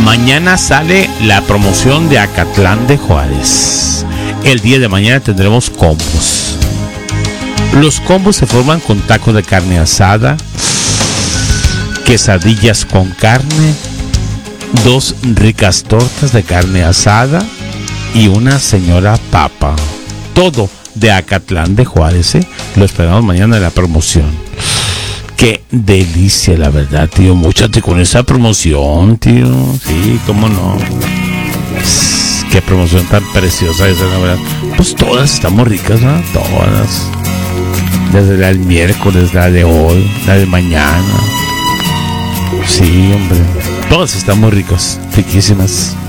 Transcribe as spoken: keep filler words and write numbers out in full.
Mañana sale la promoción de Acatlán de Juárez. El día de mañana tendremos combos. Los combos se forman con tacos de carne asada, quesadillas con carne, dos ricas tortas de carne asada y una señora papa. Todo de Acatlán de Juárez, ¿eh? Lo esperamos mañana en la promoción. Qué delicia, la verdad, tío. Múchate con esa promoción, tío. Sí, cómo no. Pss, qué promoción tan preciosa esa, la verdad. Pues todas estamos ricas, ¿no? Todas. Desde la del miércoles, la de hoy, la de mañana. Sí, hombre. Todas están muy ricas, riquísimas.